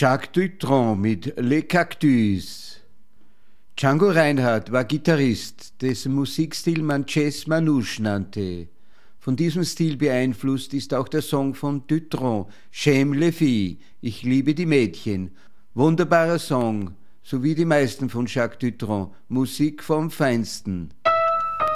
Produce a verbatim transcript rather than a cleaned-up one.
Jacques Dutronc mit Les Cactus. Django Reinhardt war Gitarrist, dessen Musikstil man Jazz Manouche nannte. Von diesem Stil beeinflusst ist auch der Song von Dutronc, J'aime les filles, ich liebe die Mädchen. Wunderbarer Song, so wie die meisten von Jacques Dutronc, Musik vom Feinsten.